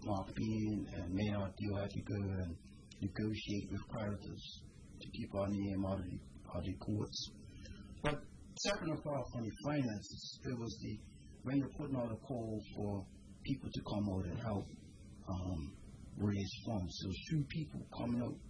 being and may not do have to go and negotiate with creditors to keep our name out of the courts. But second of all, from the finances, it was when you're putting out a call for people to come out and help raise funds. So few people coming out.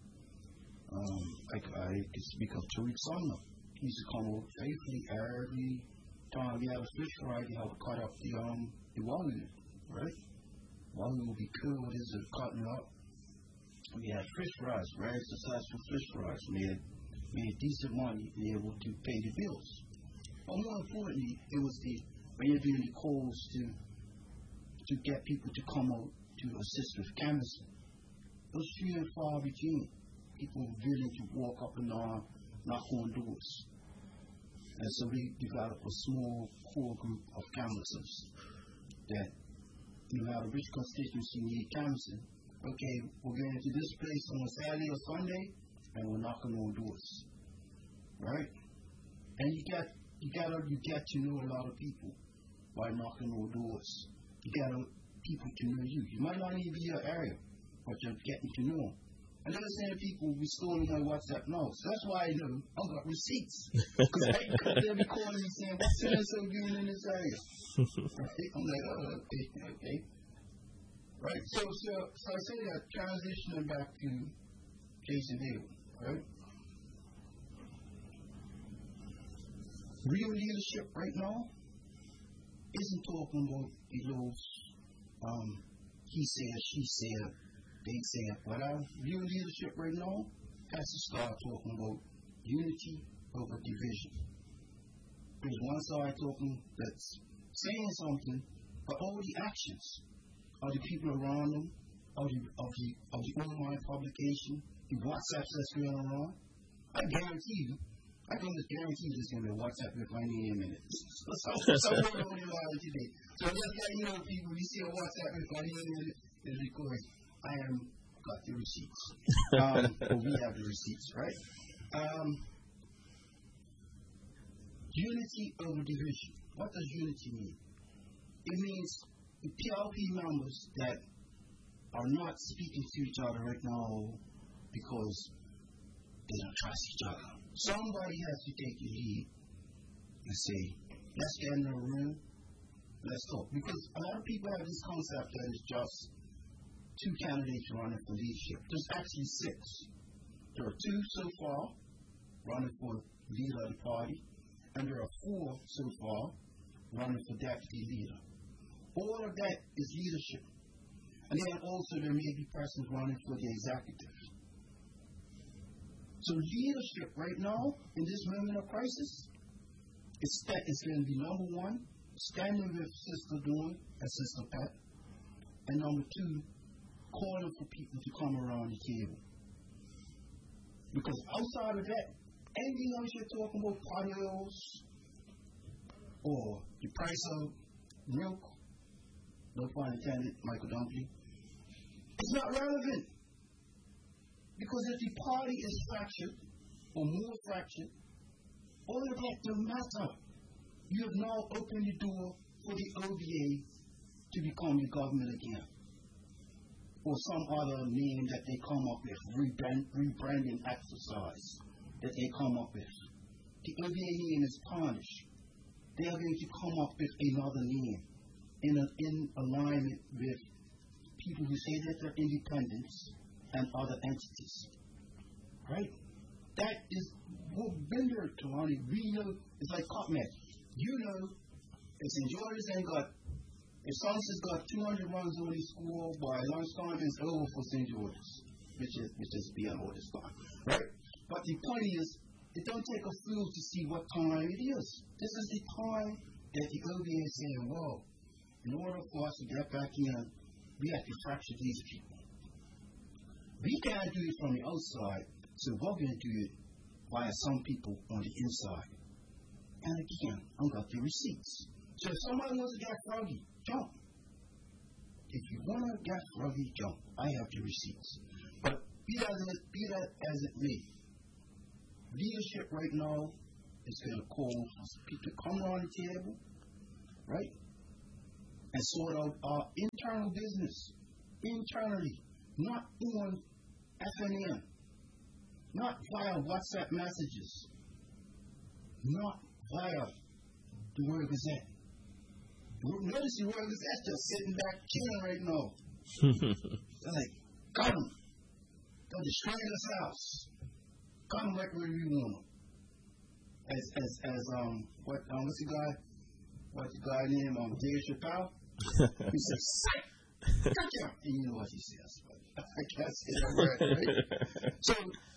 I could speak of Tariq Sumner. He used to come out faithfully every time we had a fish fry to help cut up the wahoo, right? Wahoo will be killed, is cutting up. We had fish fries, very successful fish fries, made decent money, be able to pay the bills. But more importantly, it was when you're doing the calls to get people to come out to assist with canvassing. Those few and far between. People willing to walk up and down, knock on doors. And so we developed a small core group of canvassers that you have a rich constituency need canvassing. Okay, we're going to this place on a Saturday or Sunday, and we're knocking on doors, right? And you get to know a lot of people by knocking on doors. You get people to know you. You might not even be your area, but you're getting to know them. And then saying people we stolen my WhatsApp notes. So that's why I know I've got receipts. Because they'll be calling me saying, what's so doing in this area? Right? I'm like, oh, okay. Right, so I say that transitioning back to Jason Hayward, right? Real leadership right now isn't talking about those he said, she said, they said, whatever. Real leadership right now has to start talking about unity over division. There's one side talking that's saying something, but all the actions of the people around them, of the online publication, the WhatsApps that's going around, I guarantee you, I can just guarantee you there's going to be a WhatsApp with my name in it. Somewhere on the line today. So just let you know, people, you see a WhatsApp with my name in it, it's because I got the receipts. Or we have the receipts, right? Unity over division. What does unity mean? It means the PLP members that are not speaking to each other right now because they don't trust each other. Somebody has to take the lead and say, let's get in a room, let's talk. Because a lot of people have this concept that it's just two candidates running for leadership. There's actually 6. There are 2 so far running for leader of the party, and there are 4 so far running for deputy leader. All of that is leadership. And then also there may be persons running for the executive. So leadership right now, in this moment of crisis, it's going to be number 1, standing with Sister Dawn and Sister Pat, and number 2, calling for people to come around the table. Because outside of that, anything else you're talking about, party oils, or the price of milk, no pun intended, Michael Dunkley, it's not relevant. Because if the party is fractured, or more fractured, all of that don't matter. You have now opened the door for the OBA to become the government again. Or some other name that they come up with, rebranding exercise that they come up with. The OBA name is tarnished. They are going to come up with another name in alignment with people who say that they're independents and other entities. Right? That is what Bender, Kalani, we know, it's like COPMED. You know, if St. George's ain't got, if Sunset's got 200 runs on the school, by lunchtime it's over for St. George's, which is beyond all this time. Right? But the point is, it don't take a fool to see what time it is. This is the time that the OBA is saying, well, in order for us to get back in, we have to fracture these people. We can't do it from the outside, so we're going to do it via some people on the inside. And again, I've got the receipts. So if somebody wants to get froggy, jump. If you want to get froggy, jump. I have the receipts. But be that as it may, leadership right now is going to call for people to come around the table, right? And sort out our internal business. internally, not on FNN, not via WhatsApp messages, not via the World Gazette. Notice the World Gazette just sitting back chilling right now. They're like, got him. They'll destroy this house. Got him right where we want him. What's the guy named Dave Chappelle? He says, gotcha. And you know what he says, but I can't say that word, right? So,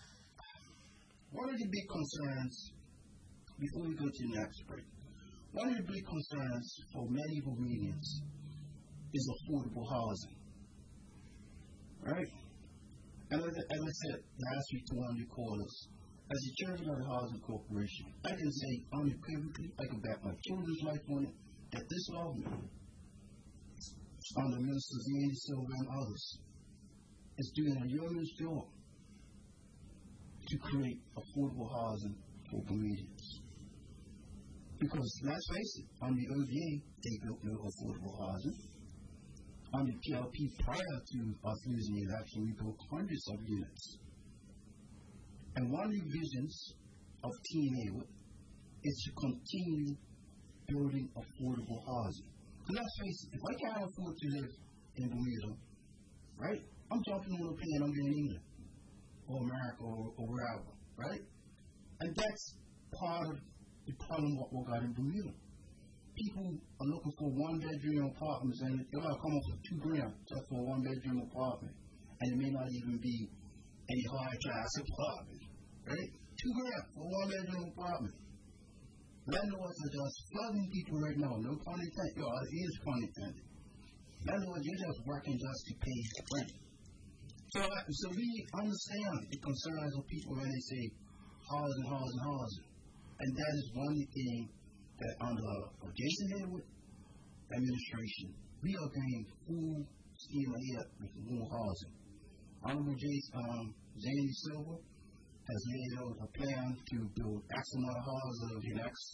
one of the big concerns, before we go to the next break, one of the big concerns for many Bermudians is affordable housing, right? And as I said last week to one of the callers, as the chairman of the Housing Corporation, I can say unequivocally, I can back my children's life on it, that this government, under Minister Andy Silver and others, is doing a yeoman's job to create affordable housing for Bermudians. Because let's face it, on the ODA, they built no affordable housing. On the PLP prior to us losing the election, we built hundreds of units. And one of the visions of Team Haywood is to continue building affordable housing. And let's face it, if I can't afford to live in Bermuda, right, I'm jumping on a plane, I'm going to England, or America, or wherever, right? And that's part of the problem what we got in Bermuda. People are looking for one-bedroom apartments, and they're going to come up for $2,000 just for a one-bedroom apartment, and it may not even be any high-class apartment, right? $2,000 for a one-bedroom apartment. Landlords are just flooding people right now. No pun intended. It is pun intended. Landlords, you're just working just to pay rent. So we understand the concerns of people when they say housing. And that is one thing that under Jason Haywood administration, we are going full steam ahead with more housing. Honorable Zandy Silver has laid out a plan to build X amount of houses over the next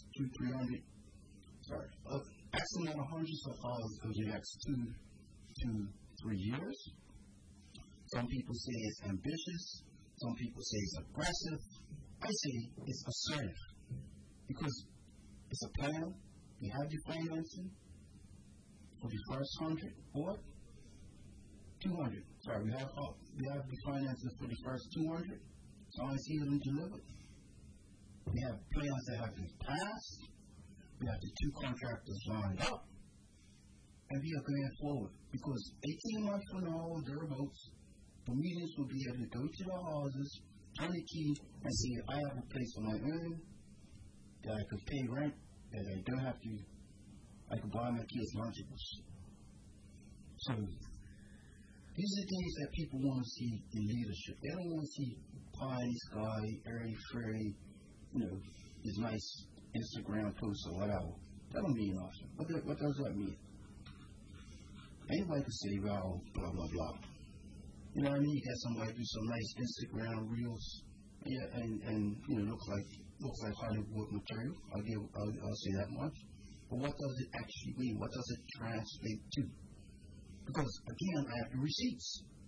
X amount of hundreds of houses over the next 2 to 3 years. Some people say it's ambitious. Some people say it's aggressive. I say it's assertive because it's a plan. We have the financing for the first 100 or 200. Sorry, we have the financing for the first 200. So I see them delivered. We have plans that have been passed. We have the 2 contractors lined up. And we are going forward because 18 months from now, thereabouts, Bermudians will be able to go to their houses, turn the key, and see if I have a place on my own, that I could pay rent, that I don't have to, I could buy my kids lunchables. So, these are things that people want to see in leadership. They don't want to see pie in the sky, airy-fairy, these nice Instagram posts or whatever. That don't mean nothing. What does that mean? Anybody can say, well, blah, blah, blah. You know what I mean? You get somebody do some nice Instagram reels, and looks like Hollywood material. I'll say that much. But what does it actually mean? What does it translate to? Because again, I have the receipts.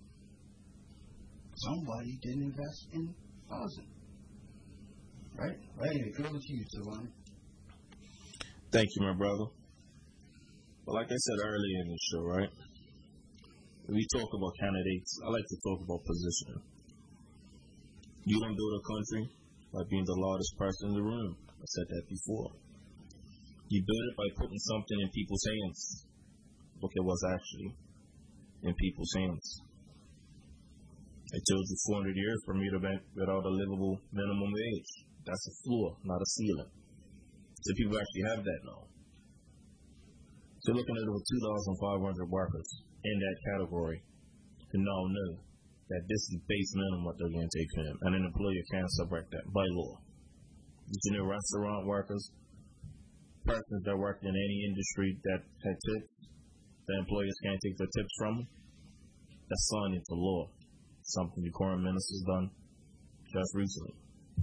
Somebody didn't invest in housing, right? Well, anyway, go to you, Savon. Thank you, my brother. Well, like I said earlier in the show, right? When we talk about candidates, I like to talk about positioning. You don't build a country by being the loudest person in the room. I said that before. You build it by putting something in people's hands. Look at what's actually in people's hands. I told you 400 years for me to be without a livable minimum wage. That's a floor, not a ceiling. So people actually have that now. So looking at over 2,500 workers in that category to now know that this is base minimum what they're going to take from them. And an employer can't subtract that by law. Did you know restaurant workers, persons that work in any industry that had tips, the employers can't take their tips from them? That's signed into law. Something the current minister's done just recently.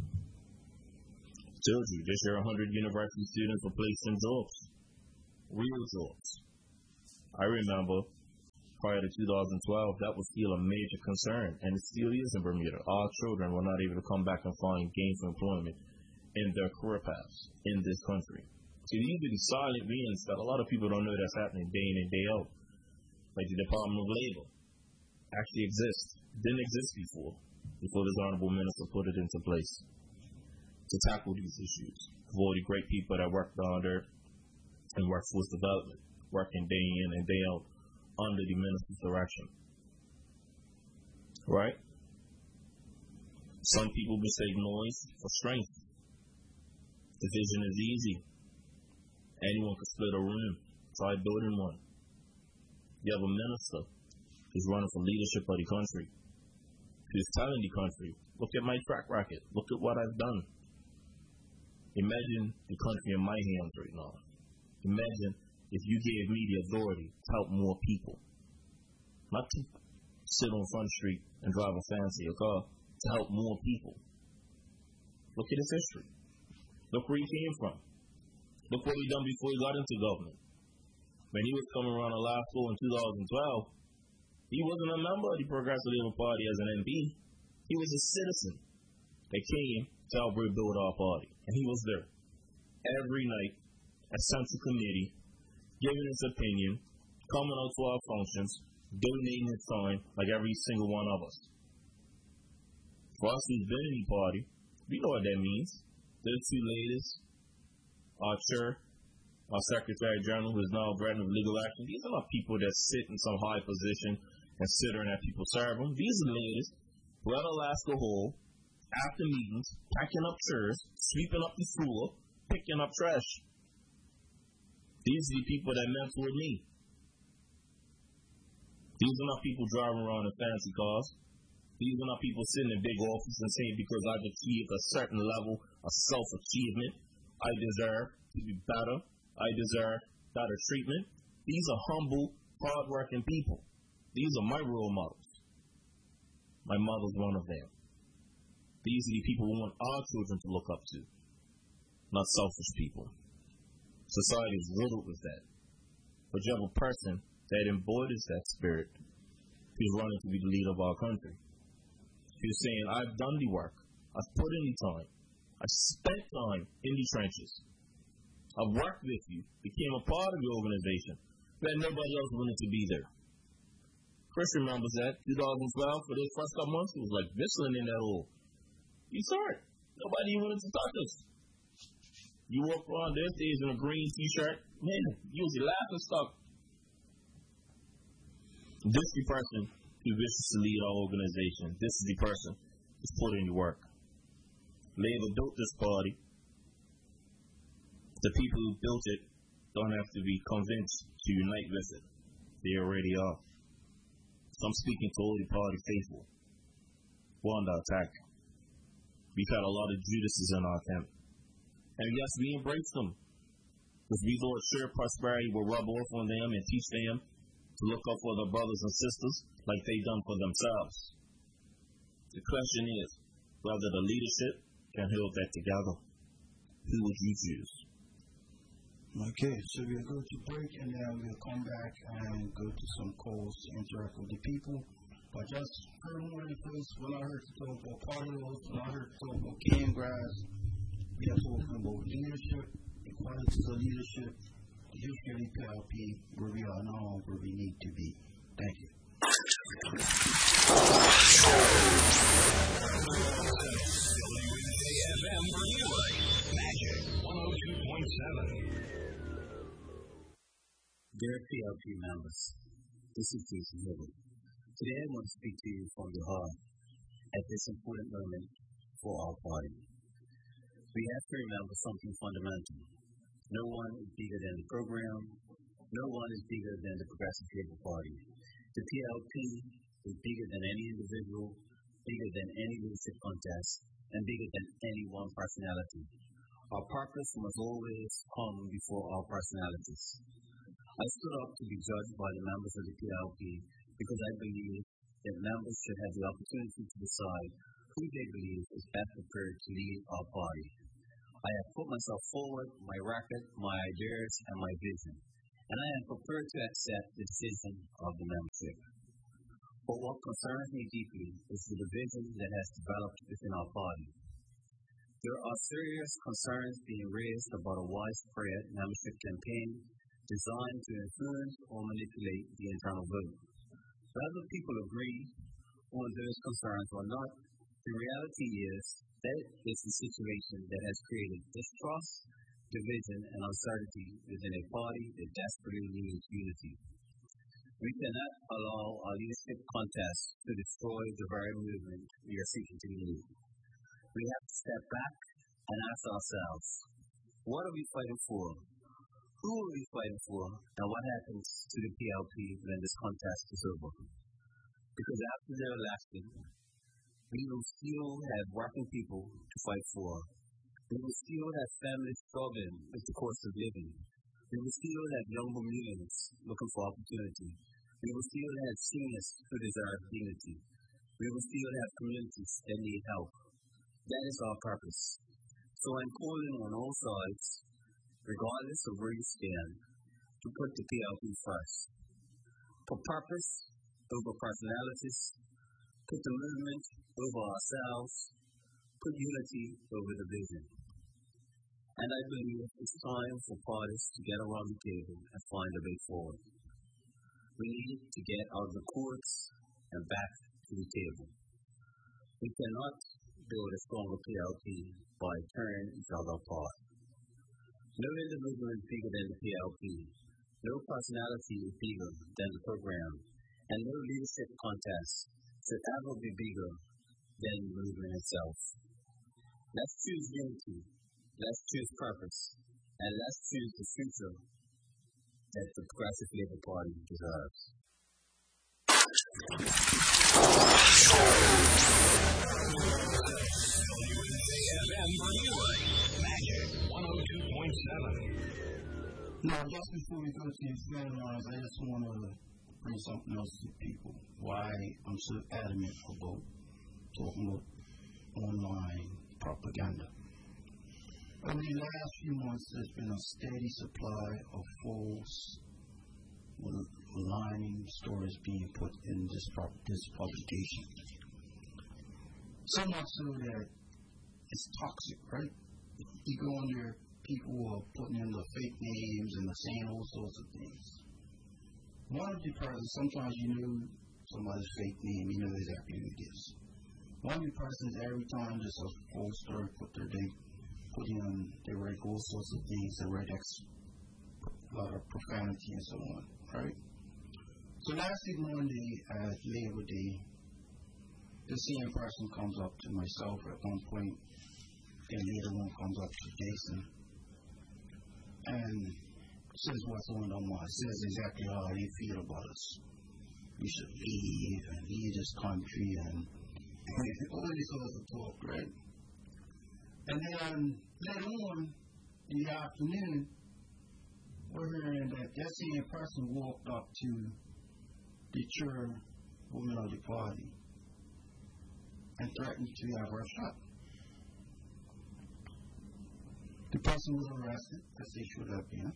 Told you, this year 100 university students were placed in jobs. Real jobs. I remember prior to 2012, that was still a major concern, and it still is in Bermuda. Our children were not able to come back and find gainful employment in their career paths in this country. So these are the silent wins that a lot of people don't know that's happening day in and day out. Like the Department of Labor actually exists. Didn't exist before this honorable minister put it into place to tackle these issues. For all the great people that worked under in workforce development, working day in and day out under the minister's direction. Right? Some people mistake noise for strength. Division is easy. Anyone can split a room. Try building one. You have a minister who's running for leadership of the country, who's telling the country, look at my track record. Look at what I've done. Imagine the country in my hands right now. Imagine if you gave me the authority to help more people. Not to sit on Front Street and drive a fancier car, to help more people. Look at his history. Look where he came from. Look what he done before he got into government. When he was coming around Alaska in 2012, he wasn't a member of the Progressive Labour Party as an MP. He was a citizen that came to help rebuild our party. And he was there every night at Central Committee, giving his opinion, coming out to our functions, donating his time like every single one of us. For us who's been in the party, we know what that means. Those two ladies, our chair, our Secretary General, who is now threatening with legal action, these are not people that sit in some high position and sit there and have people serve them. These are ladies who at Alaska Hall, after meetings, packing up chairs, sweeping up the floor, picking up trash. These are the people that mentored me. These are not people driving around in fancy cars. These are not people sitting in big offices and saying because I've achieved a certain level of self-achievement, I deserve to be better. I deserve better treatment. These are humble, hard-working people. These are my role models. My mother's one of them. These are the people we want our children to look up to, not selfish people. Society is riddled with that. But you have a person that embodies that spirit who's running to be the leader of our country. Who's saying, I've done the work. I've put in the time. I've spent time in the trenches. I've worked with you, became a part of the organization, but nobody else wanted to be there. Chris remembers that, 2012, for those first couple months, it was like whistling in that hole. You saw it. Nobody wanted to touch us. You walk around their stage in a green t-shirt, man, you was the laughing stock. This is the person who wishes to lead our organization. This is the person who's putting in the work. Labor built this party. The people who built it don't have to be convinced to unite with it. They already are. So I'm speaking to all the party faithful. We're under attack. We've had a lot of Judases in our camp. And yes, we embrace them. Because we thought shared prosperity will rub off on them and teach them to look up for their brothers and sisters like they've done for themselves. The question is whether the leadership can hold that together. Who would you choose? Okay, so we'll go to break and then we'll come back and go to some calls to interact with the people. But just furthermore, first, when I heard you talk about particles, when I heard you talk about cane grass, we are talking about leadership, the qualities of leadership, the history of the PLP, where we are now, where we need to be. Thank you. WAFM Bermuda, Magic 102.7. Dear PLP members, this is Jason Hibbert. Today I want to speak to you from the heart at this important moment for our party. We have to remember something fundamental. No one is bigger than the program. No one is bigger than the Progressive Labour Party. The PLP is bigger than any individual, bigger than any leadership contest, and bigger than any one personality. Our purpose must always come before our personalities. I stood up to be judged by the members of the PLP because I believe that members should have the opportunity to decide who they believe is best prepared to lead our party. I have put myself forward, my record, my ideas, and my vision. and I am prepared to accept the decision of the membership. But what concerns me deeply is the division that has developed within our party. There are serious concerns being raised about a widespread membership campaign designed to influence or manipulate the internal vote. Whether people agree on those concerns or not, the reality is that it's a situation that has created distrust, division, and uncertainty within a party that desperately needs unity. We cannot allow our leadership contest to destroy the very movement we are seeking to lead. We have to step back and ask ourselves, what are we fighting for? Who are we fighting for? And what happens to the PLP when this contest is over? Because after their election, we will still have working people to fight for. We will still have families struggling with the cost of living. We will still have young Bermudians looking for opportunity. We will still have seniors who deserve dignity. We will still have communities that need help. That is our purpose. So I'm calling on all sides, regardless of where you stand, to put the PLP first. Put purpose over personalities. Put the movement over ourselves. Put unity over division. And I believe it's time for parties to get around the table and find a way forward. We need to get out of the courts and back to the table. We cannot build a stronger PLP by tearing each other apart. No individual is bigger than the PLP. No personality is bigger than the program. And no leadership contest should ever be bigger than the movement itself. Let's choose unity. Let's choose purpose. And let's choose the future that the Progressive Labour Party deserves. WFM Bermuda, Magic 102.7. Now, just before we go to these guidelines, I just want to bring something else to people. Why I'm so adamant about talking about online propaganda. Over the last few months, there's been a steady supply of false, lying stories being put in this publication. So much so that it's toxic, right? You go on there, people are putting in the fake names and they're saying all sorts of things. One of the persons, sometimes you know somebody's fake name, you know exactly who it is. One of the persons, every time there's a false story they write all sorts of things, they write a lot of profanity and so on, right? So last week Monday at Labor Day, the same person comes up to myself at one point, and later one comes up to Jason, and says what's on their mind, says exactly how they feel about us. We should leave and leave this country and all these sorts of talk, right? And then later on in the afternoon, we're hearing that same person walked up to the chairwoman of the party and threatened to have her shot. The person was arrested, as they should have been.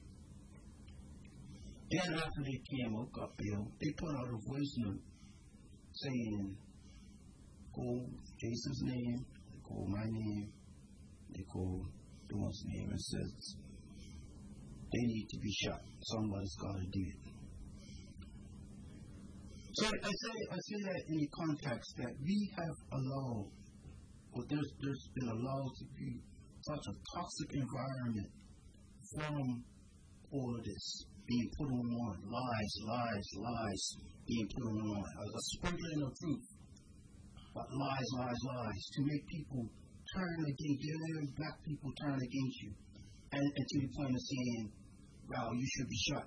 Then after they came up, they put out a voice note saying, call Jason's name, they call my name, they call Dawn's name, and says they need to be shot. Somebody's got to do it. So I say that in the context that we have allowed, or there's been allowed to be such a toxic environment from all of this being put on, lies being put on, a sprinkling of truth, but lies, to make people turn against you, black people turn against you, and to the point of saying, well, you should be shot.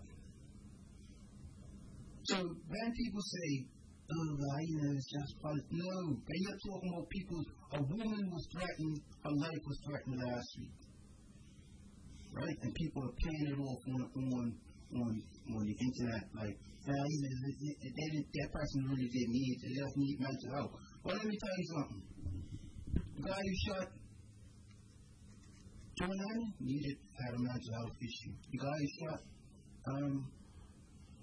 So when people say, oh, well, it's just politics, no, and you're talking about people, a woman was threatened, her life was threatened last week, right? And people are playing it off on the internet, like, that person really didn't need it, they just need mental health. Well, let me tell you something. The guy who shot John Allen had a mental health issue. The guy who shot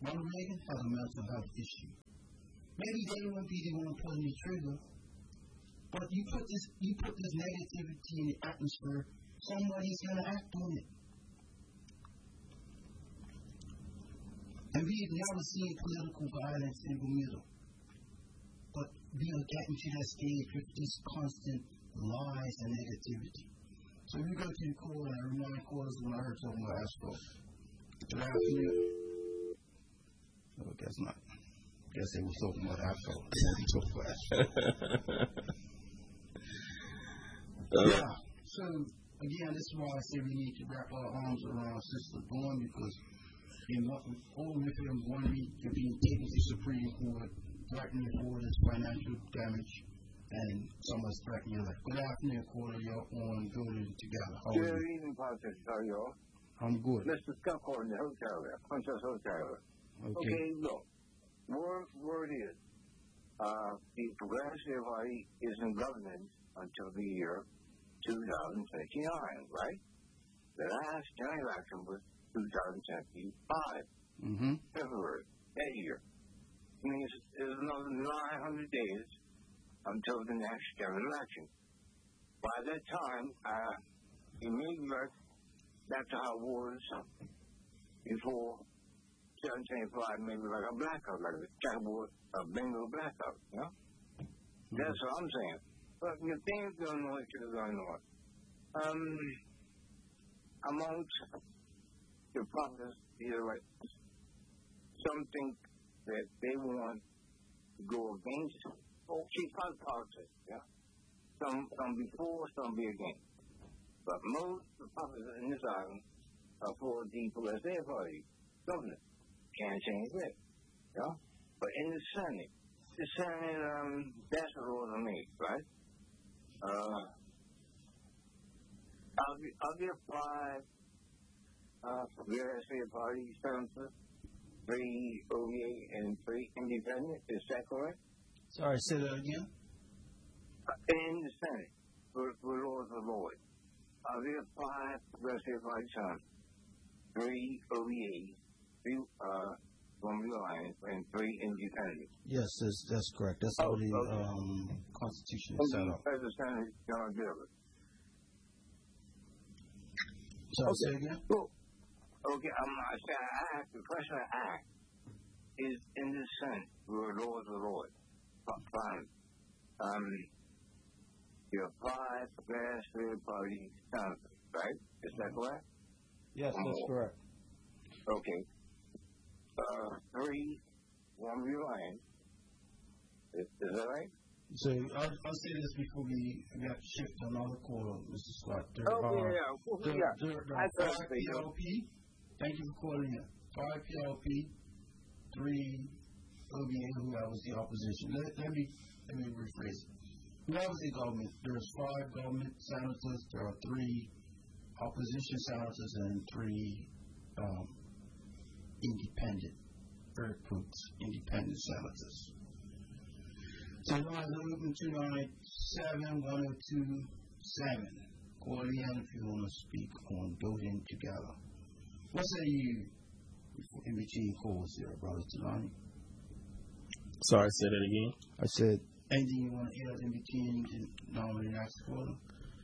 Ronald Reagan has a mental health issue. Maybe they won't be the one pulling the trigger, but you put this negativity in the atmosphere, somebody's gonna act on it. And we've never seen political violence in Bermuda. But we are getting to that stage with this constant lies and negativity. So we go to the call and I remind callers when I heard talking about asphalt. Good afternoon. No, I guess not. I guess they were talking about asphalt. Yeah. So again, this is why I say we need to wrap our arms around Sister Dawn, because all with him one week to be taken to Supreme Court, threatening for his financial damage, and someone's threatening your life. Good afternoon, caller. You're on Building Together. How are you? Good evening, politics. How are you all? I'm good. Mr. Scunco in the hotel there, Princess Hotel. Okay, look. Word is, the Progressive Party is in governance until the year 2029, right? The last general election was 2075, February, that year. It means there's another 900 days until the next general election. By that time, it may be back to how it was before 775, maybe like a blackout, like a checkerboard, a Bengal blackout, you know? That's what I'm saying. But the things going on, it's going on. Amongst the prophets, some think that they want to go against cheap politics, yeah? Some before, some be against. But most of the prophets in this island are for the Progressive Party government. Can't change that, yeah? But in the Senate, that's the rule to me, right? I'll give 5 Progressive Party senators, 3 OVA, and 3 independent. Is that correct? Sorry, say that again. In the Senate, for Lord of the Lord, I'll give 5 Progressive Party senators, 3 OVA, 3 from the Alliance, and 3 independent. Yes, that's correct. That's how the Constitution is set up. As the Senate, John Gilbert. Sorry, say again? Cool. Okay, the question I asked is in the Senate, for Lord of the Lord, fine. There are 5 Progressive Party senators, right? Is that correct? Yes, that's correct. Okay. 3 from the Alliance. Is that right? So I'll say this before we have to shift to another caller, Mr. Scott. There are 5 PLP. Thank you for calling in. 5 PLP, 3 OVA, whoever's the opposition. Let me rephrase it. Whoever's the government, there's 5 government senators, there are 3 opposition senators, and 3 independent, independent senators. So lines are open 297-1027. Call in if you want to speak on Building Together. What say you in between calls there, Brother Tulani? Sorry, say that again. I said, anything you want to add in between now and the next quarter?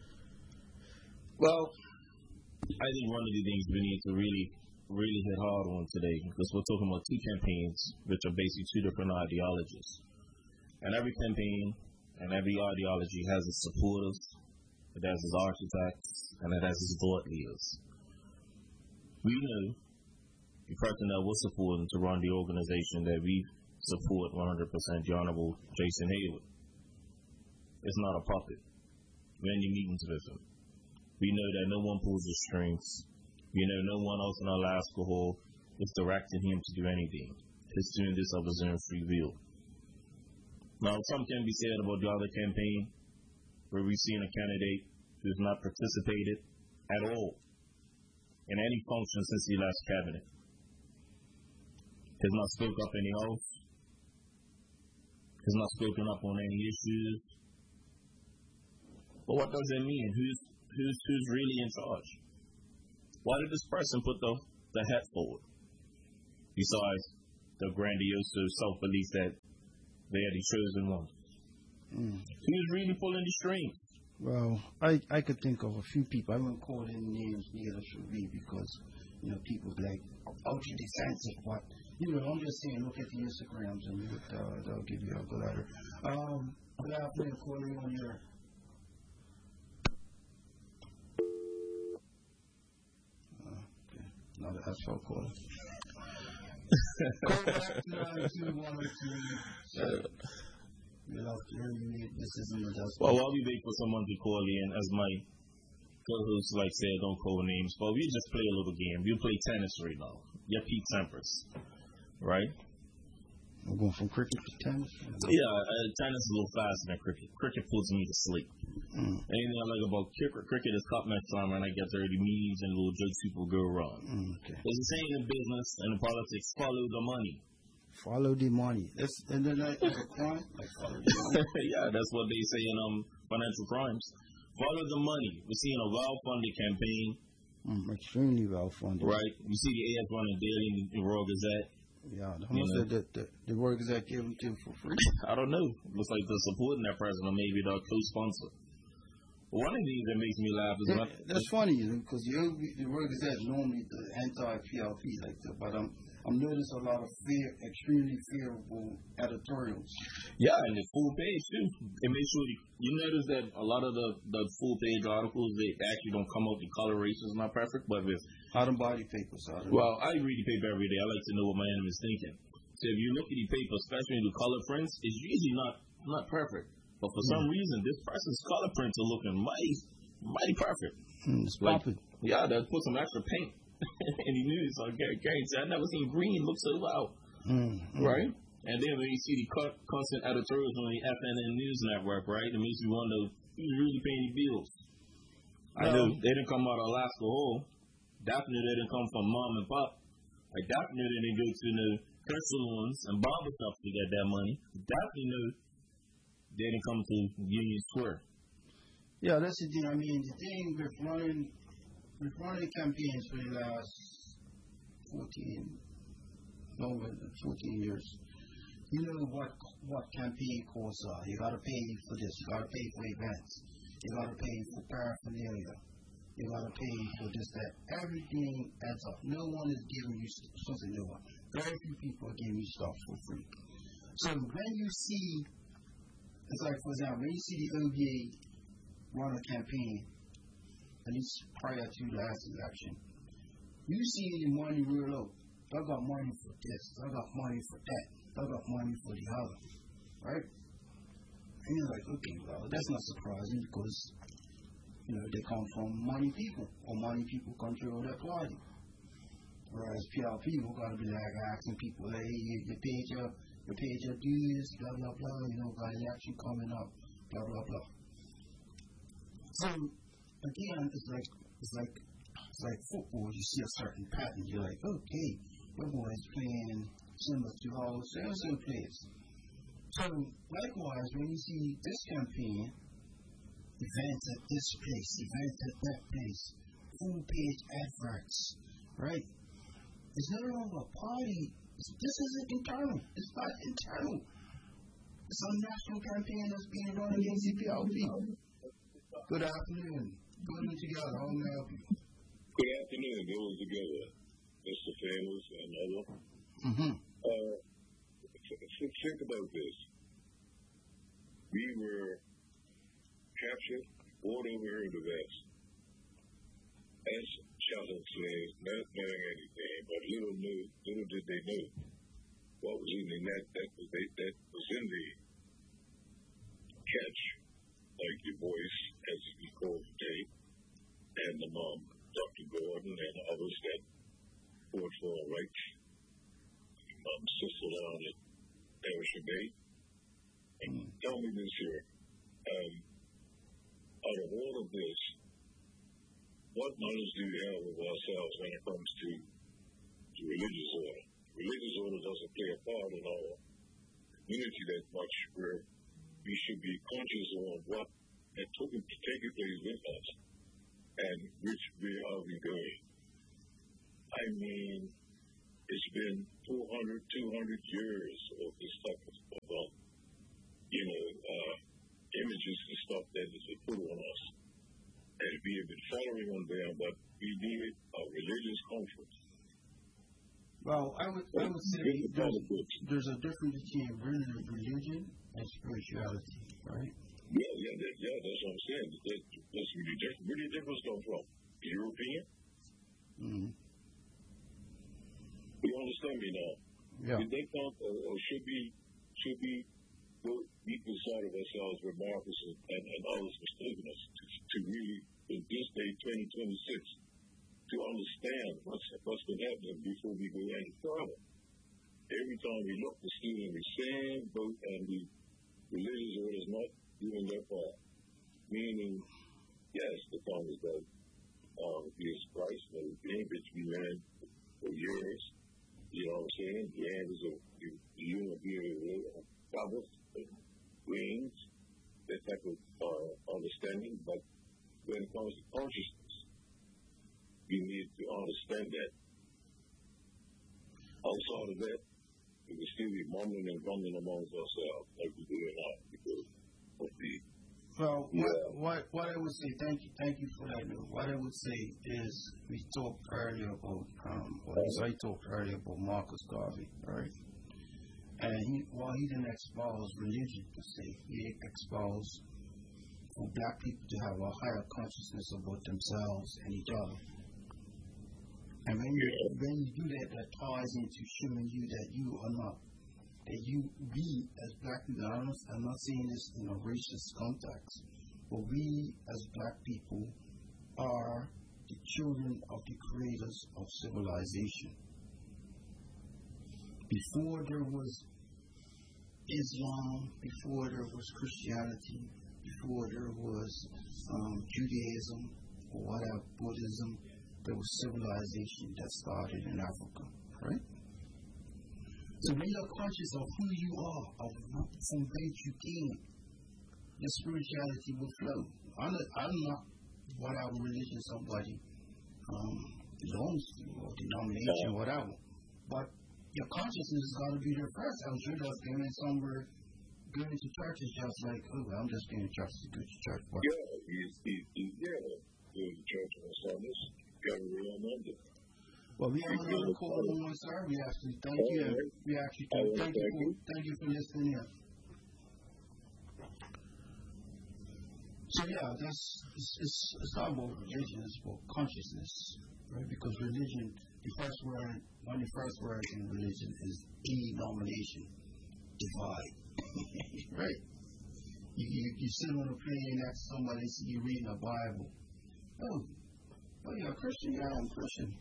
Well, I think one of the things we need to really hit hard on today, because we're talking about 2 campaigns, which are basically 2 different ideologies. And every campaign and every ideology has its supporters, it has its architects, and it has its thought leaders. We know the person that we're supporting to run the organization that we support 100%, the Honorable Jason Hayward. It's not a puppet. We're in the meetings with him. We know that no one pulls the strings. We know no one else in Alaska Hall is directing him to do anything. He's doing this of his own free will. Now, some can be said about the other campaign, where we've seen a candidate who's not participated at all in any function since he left cabinet. Has not spoken up in the House. Has not spoken up on any issues. But what does it mean? Who's really in charge? Why did this person put the hat forward? Besides the grandiose self-belief that they are the chosen one. Who's really pulling the strings? Well, I could think of a few people. I won't call any names neither should we because, people like ultra defensive, but, I'm just saying, look at the Instagrams and they'll give you a good letter. Good afternoon, calling on your... Okay, another asphalt caller. Call back to 92102. This isn't the dust. Well, while we wait for someone to call in, as my co-host said, don't call names, but we just play a little game. We play tennis right now. Your Pete Sampras, right? We're going from cricket to tennis? Yeah, tennis is a little faster than cricket. Cricket puts me to sleep. Anything I like about cricket is top match time, and I get 30 meetings and little jokes people go around. Okay. It's the same in business and in politics. Follow the money. Follow the money. And then like a crime? Like follow the money? Yeah, that's what they say in financial crimes. Follow the money. We're seeing a well-funded campaign. Extremely well-funded. Right. You see the AF running daily in the Royal Gazette. Yeah, how much did the Royal Gazette give them to for free? I don't know. Looks like they're supporting that president, or maybe they're a co-sponsor. One of these that makes me laugh is that's funny because the Royal Gazette is normally the anti-PLP like that, but I'm noticing a lot of extremely favorable editorials. Yeah, and the full page too. It makes sure you notice that a lot of the full page articles they actually don't come out the coloration is not perfect, but it's out of body papers. Well, I read the paper every day. I like to know what my enemy is thinking. So if you look at the paper, especially the color prints, it's usually not perfect. But for some reason, this person's color prints are looking mighty perfect. It's popping. Yeah, they put some extra paint. And he knew so I guarantee I've never seen green look so loud. Right? And then when you see the constant editorials on the FNN News Network, right, it makes you wonder who's really paying the bills. I know they didn't come out of Alaska Hall. Definitely they didn't come from mom and pop. Like definitely they didn't go to the hair salons and barber shops to get that money. Definitely know they didn't come to Union Square. Yeah, that's the thing. I mean, the thing with running campaigns for the last 14 years. You know what campaign costs are. You got to pay for this. You got to pay for events. You got to pay for paraphernalia. You got to pay for this, that. Everything adds up. No one is giving you something new. Very few people are giving you stuff for free. So when you see, it's like, for example, when you see the OBA run a campaign, at least prior to the last election, you see the money real low. I got money for this. I got money for that. I got money for the other. Right? And you're like, okay, well, that's not surprising because, they come from money people, or money people control their party. Whereas PLP people got to be like asking people, hey, you paid your dues, blah, blah, blah, got election coming up, blah, blah, blah. So, again, it's like football. You see a certain pattern. You're like, okay, your boy's playing similar to how so-and-so plays. So, likewise, when you see this campaign, events at this place, events at that place, full-page adverts, right? It's no longer a party. This isn't internal. It's not internal. It's a national campaign that's being run against CPLP. Good afternoon. Putting it together. How may I help you? Good afternoon. Going together, Mr. Famous and other. Think about this. We were captured, brought over here in the West, as chattel slaves, not knowing anything, but little did they know what was in the net that was in the catch, like your voice, as we call today, and the mom, Dr. Gordon, and others that fought for our rights. Mom's sister down at Parish Bay. And tell me this here. Out of all of this, what knowledge do we have of ourselves when it comes to religious order? Religious order doesn't play a part in our community that much, where we should be conscious of what is taking place with us and where are we going. I mean, it's been 400, 200 years of this type of images and stuff that is put on us. And we have been following on them, but we needed a religious conference. Well, I would say there's a difference between religion and spirituality, right? Yeah, that's what I'm saying. That's really different. Where did difference come from? European? Mm-hmm. You understand me now? Yeah. Did they come, or should we go deep inside of ourselves where Marcus and others mistaken us to really, in this day, 2026, to understand what's been happening before we go any further? Every time we look, we're still in the same boat, and the religious orders not doing their part. Meaning, yes, the time is that Jesus Christ and everything, which we learned for years. You know what I'm saying? The angels of the human being of goddess, wings, that type of understanding. But when it comes to consciousness, we need to understand that. Outside of that, we will still be mumbling and grumbling amongst ourselves like we do now because of the. Well, what I would say, thank you for that. What I would say is, we talked earlier about, I talked earlier about Marcus Garvey, right? And while he didn't espouse religion per se, he espoused for black people to have a higher consciousness about themselves and each other. And when you do that, that ties into showing you that you are not. We as black people, I'm not saying this in a racist context, but we as black people are the children of the creators of civilization. Before there was Islam, before there was Christianity, before there was Judaism or whatever, Buddhism, there was civilization that started in Africa, right? So when you're conscious of who you are, from whence you came, your spirituality will flow. I'm not whatever religion somebody belongs to, or denomination, or whatever. But your consciousness has got to be there first. I'm sure that's going somewhere. Going to church is just like, I'm just going to church to go to church. But go to church on Sundays. Got to remember. Well, we have another call on one, sir. We actually thank you. We actually thank you for listening here. So it's not about religion, it's about consciousness, right? Because religion, one of the first words in religion is denomination, divide, right? You sit on a plane next to somebody, see you reading a Bible. Oh, you're a Christian? Yeah, I'm a Christian.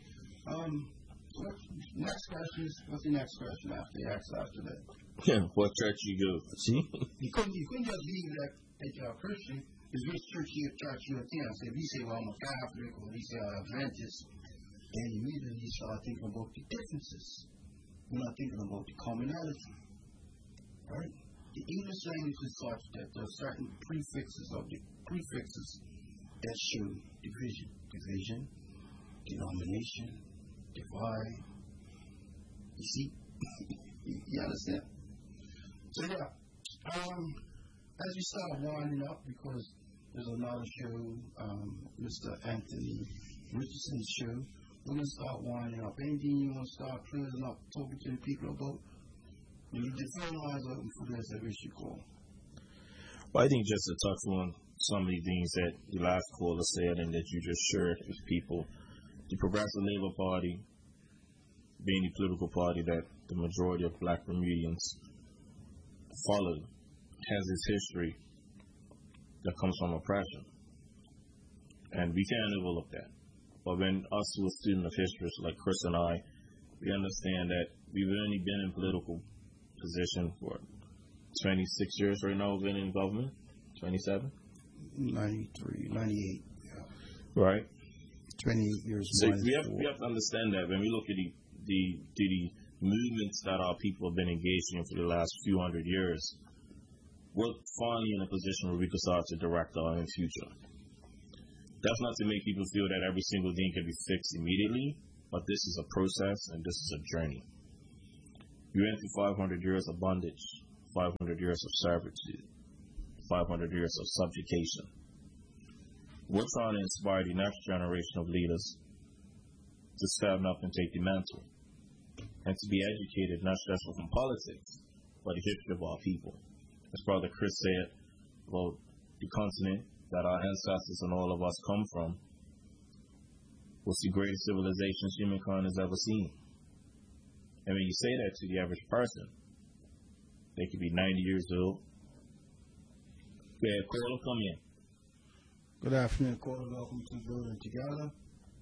Next question is, what's the next question after that? Yeah, what church you go? See? You couldn't just leave that you're a Christian. Because which church you attend? So if you say, well, I'm a Catholic, or you say I'm Adventist, then immediately you start thinking about the differences. You're not thinking about the commonality. Right? The English language is such that there are certain prefixes that show division, denomination, divide. You see? You understand? So as we start winding up, because there's another show, Mr. Anthony Richardson's show, we're going to start winding up. Anything you want to start closing up, talking to the people about? The phone lines are open for this, I wish you call. Well, I think just to touch on some of the things that the last caller said and that you just shared with people, the Progressive Labor Party, being the political party that the majority of black Bermudians follow, has its history that comes from oppression. And we can't overlook that. But when us who are students of history, like Chris and I, we understand that we've only been in political position for 26 years right now, we've been in government, 27? 93, 98. Yeah. Right. 28 years. So we have to understand that when we look at the movements that our people have been engaged in for the last few hundred years, we're finally in a position where we can start to direct our own future. That's not to make people feel that every single thing can be fixed immediately, but this is a process and this is a journey. You went through 500 years of bondage, 500 years of servitude, 500 years of subjugation. We're trying to inspire the next generation of leaders to stand up and take the mantle and to be educated not just from politics, but the history of our people. As Brother Chris said about the continent that our ancestors and all of us come from, was the greatest civilizations humankind has ever seen. And when you say that to the average person, they could be 90 years old. Go ahead, caller, come in. Good afternoon, caller. Welcome to Building Together.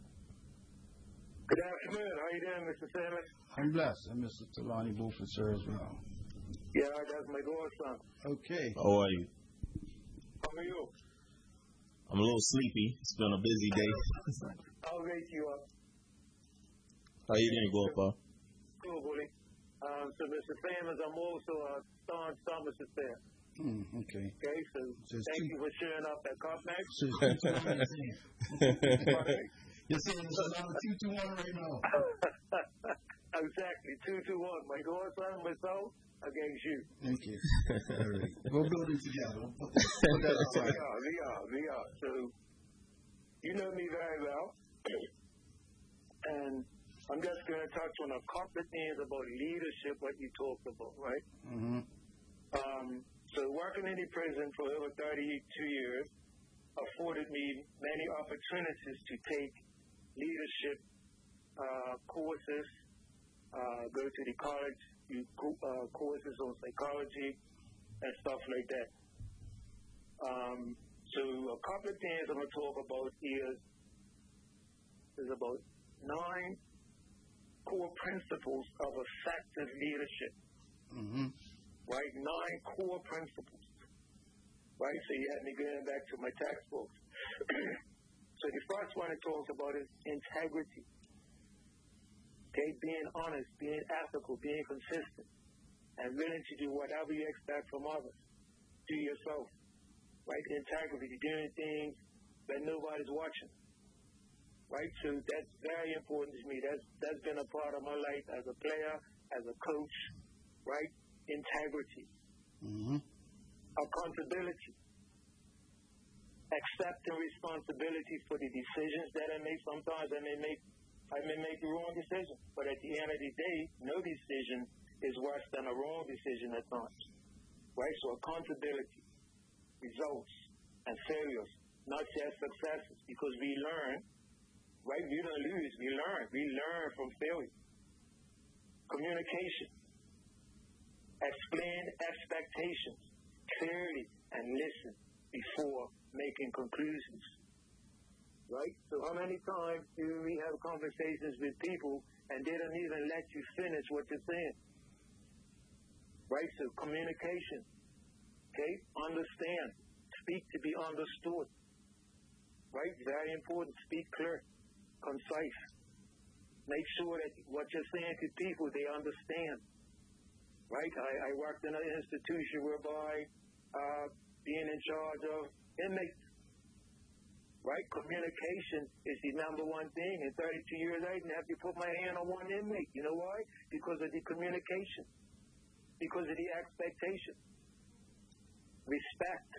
Good afternoon. How you doing, Mr. Simmons? I'm blessed. And Mr. Talani Beaufort, sir, as well. Yeah, that's my godson. Okay. How are you? How are you? I'm a little sleepy. It's been a busy day. I'll wake you up. How you doing, Gorpa? Cool, buddy. So, Mr. Simmons, I'm also a staunch Somerset fan. Okay. Okay, so thank you for sharing up that cup match. You're saying it's around 2-1 right now. Exactly, 2-1. My godson, myself, against you. Thank you. All right. We're building together. We'll put that aside. We are. So, you know me very well. And I'm just going to touch on a couple of things about leadership, what you talked about, right? Mm-hmm. So working in the prison for over 32 years afforded me many opportunities to take leadership courses, go to the college, do courses on psychology and stuff like that. So a couple of things I'm going to talk about is about 9 core principles of effective leadership. Mm-hmm. Right? 9 core principles. Right? So you had me going back to my textbooks. So the first one it talks about is integrity. Okay? Being honest, being ethical, being consistent, and willing to do whatever you expect from others. Do yourself. Right? Integrity, doing things that nobody's watching. Right? So that's very important to me. That's been a part of my life as a player, as a coach. Right? Integrity. Mm-hmm. Accountability. Accepting responsibility for the decisions that I make. Sometimes I may make the wrong decision, but at the end of the day, no decision is worse than a wrong decision at times. Right? So accountability, results, and failures, not just successes, because we learn. Right? We don't lose. We learn. We learn from failure. Communication. Explain expectations clearly and listen before making conclusions. Right? So how many times do we have conversations with people and they don't even let you finish what you're saying? Right? So communication. Okay? Understand. Speak to be understood. Right? Very important. Speak clear. Concise. Make sure that what you're saying to people, they understand. Right? I worked in an institution whereby being in charge of inmates. Right? Communication is the number one thing. In 32 years, I didn't have to put my hand on one inmate. You know why? Because of the communication. Because of the expectation. Respect.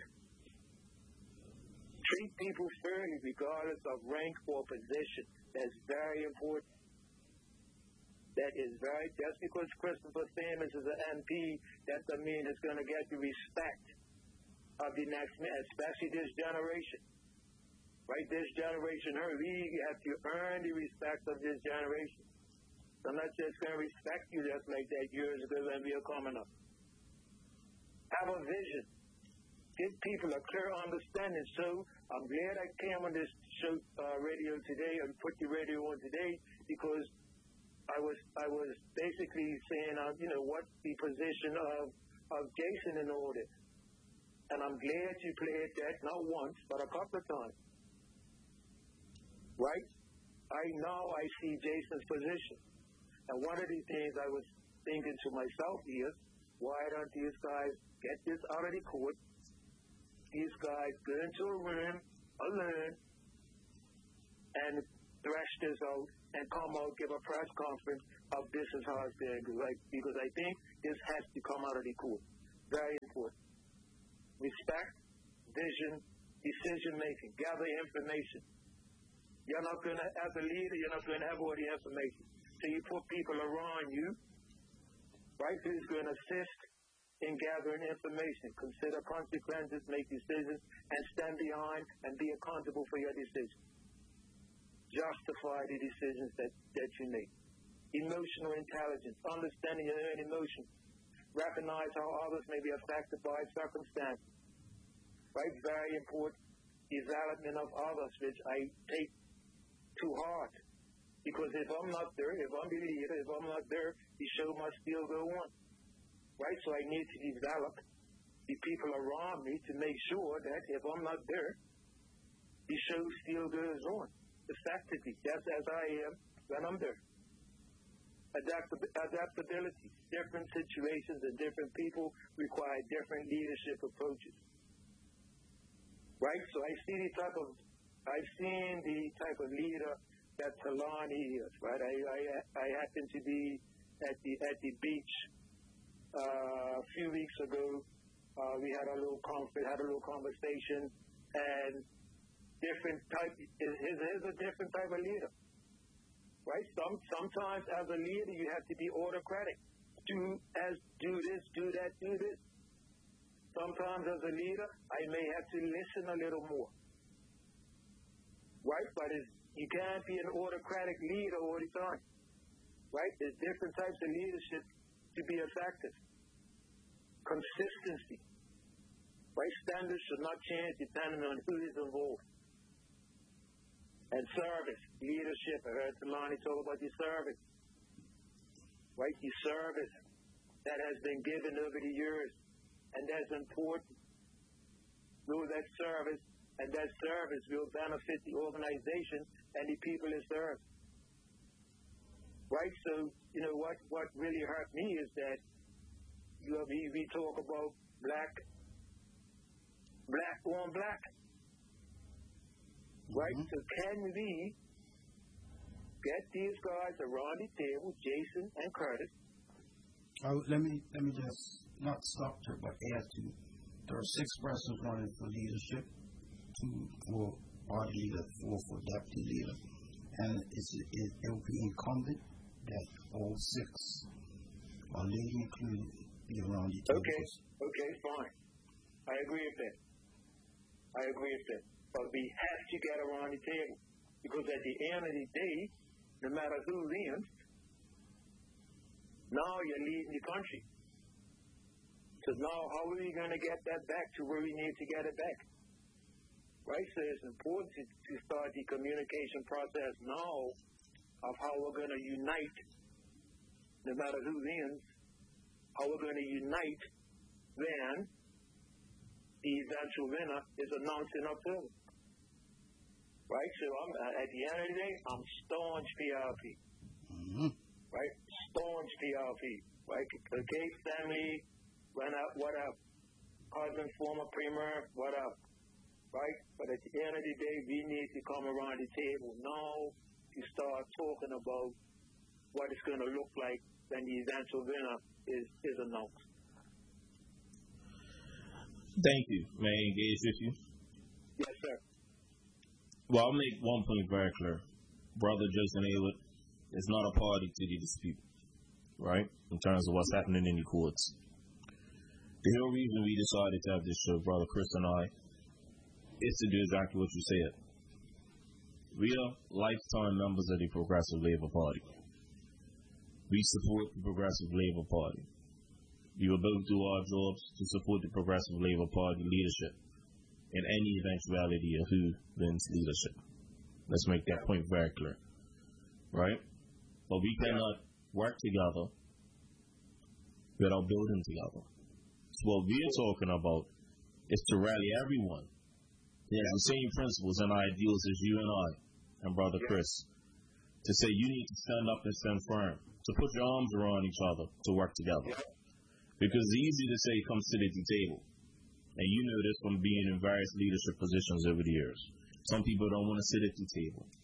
Treat people fairly regardless of rank or position. That's very important. That is very, just because Christopher Simmons is an MP, that doesn't mean it's going to get the respect of the next man, especially this generation. Right? This generation, we have to earn the respect of this generation. So I'm not just going to respect you just like that years ago when we were coming up. Have a vision. Give people a clear understanding. So I'm glad I came on this show radio today and put the radio on today because I was basically saying, what's the position of Jason in all this? And I'm glad you played that not once, but a couple of times. Right? I see Jason's position. And one of the things I was thinking to myself is, why don't these guys get this out of the court? These guys go into a room alone and thresh this out and come out, give a press conference of this is how it's going to go. Like, because I think this has to come out of the court. Very important. Respect, vision, decision making, gather information. You're not going to, as a leader, you're not going to have all the information. So you put people around you, right, who's going to assist in gathering information, consider consequences, make decisions, and stand behind and be accountable for your decisions. Justify the decisions that you make. Emotional intelligence, understanding your own emotions. Recognize how others may be affected by circumstances. Right? Very important. Development of others, which I take to heart. Because if I'm not there, if I'm the leader, if I'm not there, the show must still go on. Right? So I need to develop the people around me to make sure that if I'm not there, the show still goes on effectively, just as I am when I'm there. Adaptability. Different situations and different people require different leadership approaches. Right? So I've seen the type of leader that Talani is, right? I happened to be at the beach a few weeks ago. We had a little conversation, and different type. Here's a different type of leader, right? Sometimes as a leader you have to be autocratic. Do this, do that, do this. Sometimes as a leader I may have to listen a little more, right? But you can't be an autocratic leader all the time, right? There's different types of leadership to be effective. Consistency, right? Standards should not change depending on who is involved. And service, leadership. I heard Talani talk about the service, right? The service that has been given over the years, and that's important. Know that service, and that service will benefit the organization and the people it serves. Right? So, you know, what really hurt me is that we talk about black on black. Right? Mm-hmm. So can we get these guys around the table, Jason and Curtis? Let me just not stop there, but add to. There are 6 persons running for leadership, 2 for party leader, 4 for deputy leader, and it will be incumbent that all 6 are legally included be around the table. Okay, fine. I agree with that. But we have to get around the table, because at the end of the day, no matter who wins, now you're leading the country. So now how are we going to get that back to where we need to get it back? Right? So it's important to start the communication process now of how we're going to unite, no matter who wins, how we're going to unite when the eventual winner is announced in October. Right? So at the end of the day, I'm staunch PRP. Mm-hmm. Right? Staunch PRP. Right? The Gates family, what up? Cousin, former premier, what up? Right? But at the end of the day, we need to come around the table now to start talking about what it's going to look like when the eventual winner is announced. Thank you. May I engage with you? Yes, sir. Well, I'll make one point very clear. Brother Jason Aylward is not a party to the dispute, right, in terms of what's happening in the courts. The real reason we decided to have this show, Brother Chris and I, is to do exactly what you said. We are lifetime members of the Progressive Labor Party. We support the Progressive Labor Party. We will both do our jobs to support the Progressive Labor Party leadership in any eventuality of who wins leadership. Let's make that point very clear. Right? But we cannot work together without building together. So what we're talking about is to rally everyone who has the same principles and ideals as you and I and Brother Chris, to say you need to stand up and stand firm, to put your arms around each other, to work together. Because it's easy to say, come sit at the table. And you know this from being in various leadership positions over the years. Some people don't want to sit at the table.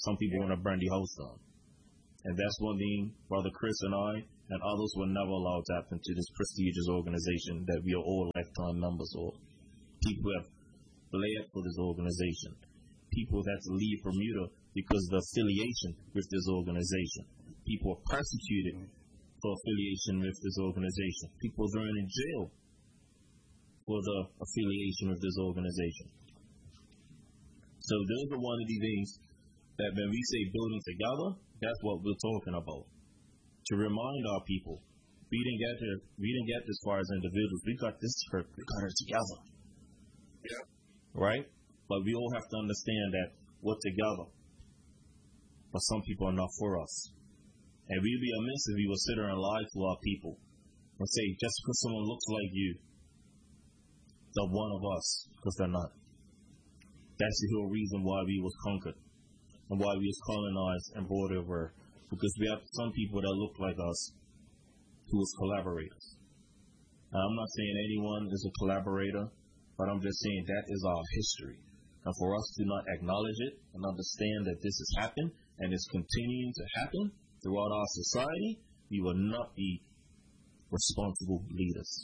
Some people want to burn the house down. And that's one thing Brother Chris and I and others were never allowed to happen to this prestigious organization that we are all lifetime members of. People have bled for this organization. People had to leave Bermuda because of the affiliation with this organization. People are persecuted for affiliation with this organization. People are in jail for the affiliation with this organization. So those are one of the things that when we say building together, that's what we're talking about. To remind our people, we didn't get this far as individuals. We got this script. We got it together. Yeah. Right? But we all have to understand that we're together. But some people are not for us. And we'd be amiss if we would sit there and lie to our people and say, just because someone looks like you, they're one of us, because they're not. That's the whole reason why we was conquered and why we was colonized and brought over. Because we have some people that look like us who was collaborators. Now, I'm not saying anyone is a collaborator, but I'm just saying that is our history. And for us to not acknowledge it and understand that this has happened and is continuing to happen throughout our society, we will not be responsible leaders.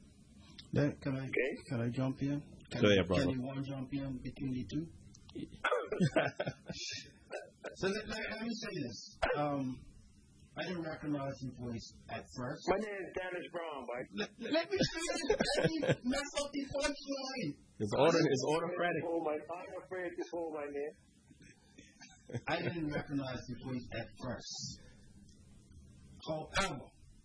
Can I jump in? Go ahead, brother. Can anyone jump in between the two? So let me say this. I didn't recognize your voice at first. My name is Dennis Brown, boy. Let me mess up the punchline. It's autocratic. I'm afraid to hold my name. I didn't recognize your voice at first. However,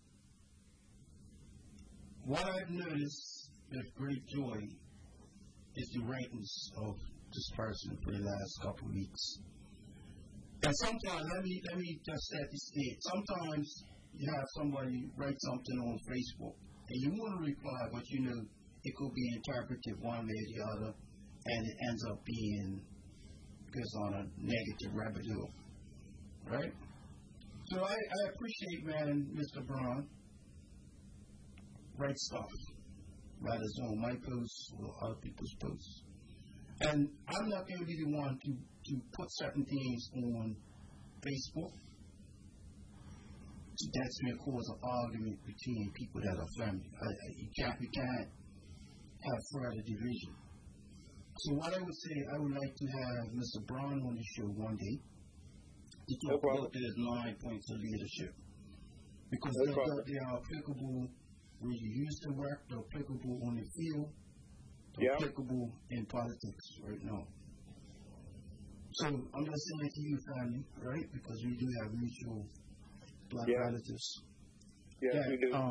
what I've noticed with great joy is the ratings of this person for the last couple of weeks. And sometimes, let me just set the stage. Sometimes you have somebody write something on Facebook, and you want to reply, but you know it could be interpreted one way or the other, and it ends up goes on a negative rabbit hole, right? So I appreciate, man, Mr. Braun, write stuff, whether it's on my posts or other people's posts. And I'm not going to be the one to put certain things on Facebook that's going to cause an argument between people that are family. We can't have further division. So what I would say, I would like to have Mr. Brown on the show one day to talk about his 9 points of leadership. Because they are applicable where you used to work, they're applicable on the field, they're applicable in politics right now. So I'm going to send it to you, family, right? Because we do have mutual black relatives. Yes, we do.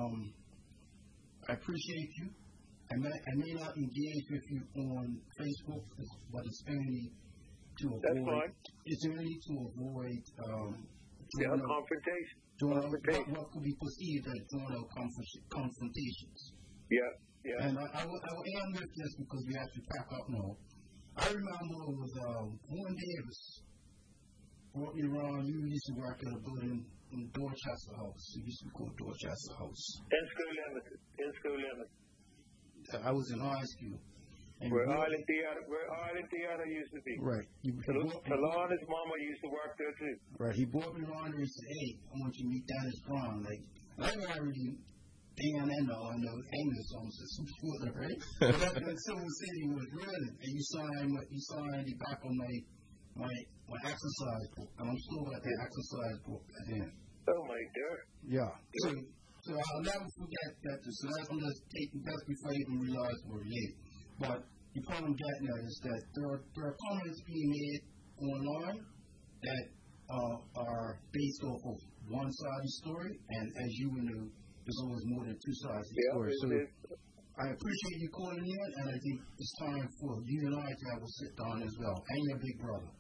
I appreciate you. I may not engage with you on Facebook, but it's only to avoid. That's fine. It's only to avoid confrontation. What could be perceived as journal confrontations. Yeah. And I will end with this because we have to pack up now. I remember it was Warren Davis brought me around. You used to work at a building in Dorchester House. It used to be called Dorchester House. In school limited. I was in high school. And where Island Theater used to be. Right. Talana's mama used to work there too. Right. He brought me around and he said, "Hey, I want you to meet Dennis Brown." Like, I don't really I know Amos owns some further, right? But when Silver City was running, and you signed the back on my exercise book, and I'm still at the exercise book at the end. Oh my God. Yeah. So I'll never forget that. So that's I'm just taking that before I even realize we're late. But the point I'm getting at is that there are comments being made online that are based off of one side of the story, and as you know, there's always more than two sides of the story. So I appreciate you calling in, and I think it's time for you and I to have a sit down as well, and your big brother.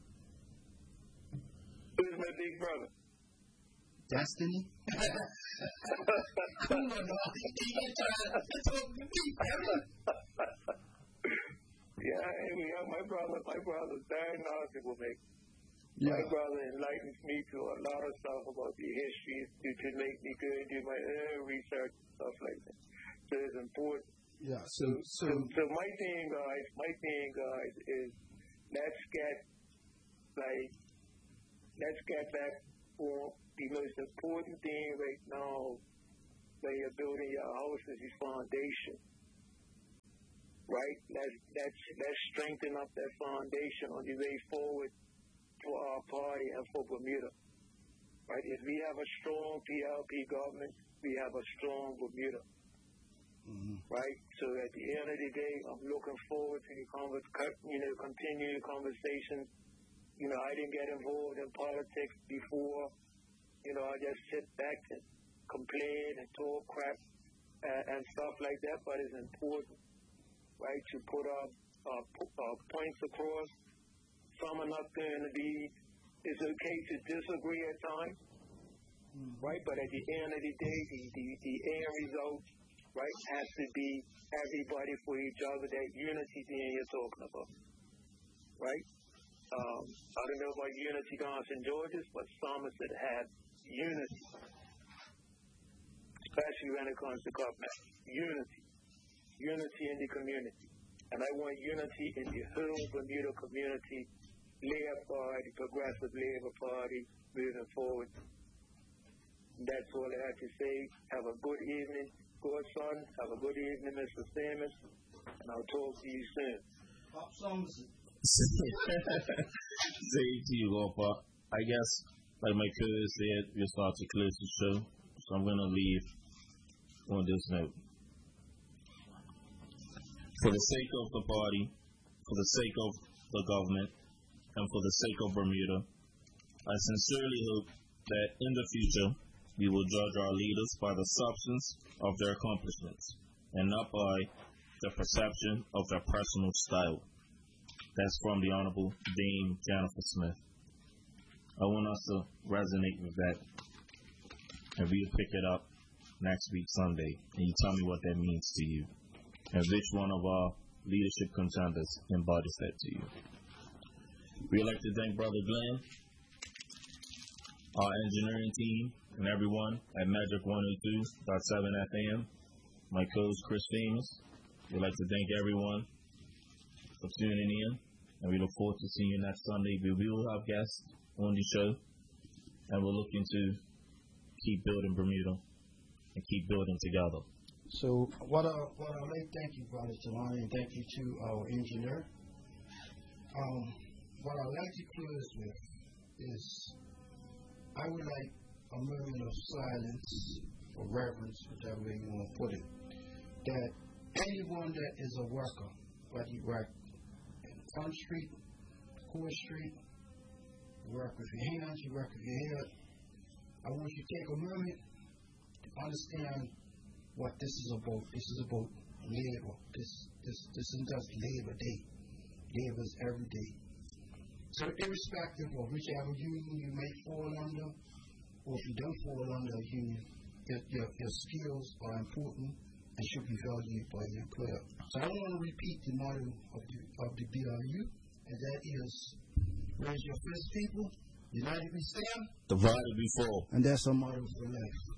Who's my big brother? Destiny? Come on, dog. Yeah, my brother's very knowledgeable, mate. Yeah. My brother enlightens me to a lot of stuff about the history to make me go and do my own research and stuff like that. So it's important. Yeah. So my thing, guys, is let's get like let's get back for the most important thing right now when you're building your house is the foundation. Right? Let's strengthen up that foundation on the way forward for our party and for Bermuda. Right? If we have a strong PLP government, we have a strong Bermuda. Right? So at the end of the day, I'm looking forward to the continuing conversation. I didn't get involved in politics before. I just sit back and complain and talk crap and stuff like that, but it's important, right, to put our points across. Some are not going to be, it's okay to disagree at times, right, but at the end of the day, the end result, right, has to be everybody for each other, that unity thing you're talking about, right? I don't know about unity down in St. George's, but Somerset had unity, especially when it comes to government. Unity in the community. And I want unity in the whole Bermuda community, Labour Party, Progressive Labour Party, moving forward. And that's all I have to say. Have a good evening, godson. Have a good evening, Mr. Simmons. And I'll talk to you soon. Pop Somerset. Say to you, Opa. I guess, like my cousin said, we'll start to close the show. So I'm going to leave on this note. For the sake of the party, for the sake of the government, and for the sake of Bermuda, I sincerely hope that in the future we will judge our leaders by the substance of their accomplishments and not by the perception of their personal style. That's from the Honorable Dame Jennifer Smith. I want us to resonate with that, and we'll pick it up next week Sunday, and you tell me what that means to you, and which one of our leadership contenders embodies that to you. We'd like to thank Brother Glenn, our engineering team, and everyone at Magic 102.7 FM, my co-host Chris Famous. We'd like to thank everyone for tuning in, and we look forward to seeing you next Sunday. We will have guests on the show, and we're looking to keep building Bermuda and keep building together. So what I like, thank you, Brother Jelani, and thank you to our engineer. What I'd like to close with is I would like a moment of silence or reverence, whichever way you want to put it, that anyone that is a worker, whether you work in Front Street, Court Street, you work with your hands, you work with your head, I want you to take a moment to understand what this is about. This is about labor. This isn't just Labor Day. Labor is every day. So irrespective of whichever union you may fall under, or if you don't fall under a union, your skills are important and should be valued by your employer. So I want to repeat the motto of the BRU, and that is, raise your fist, people, united we stand, divided we fall. And that's our motto for life.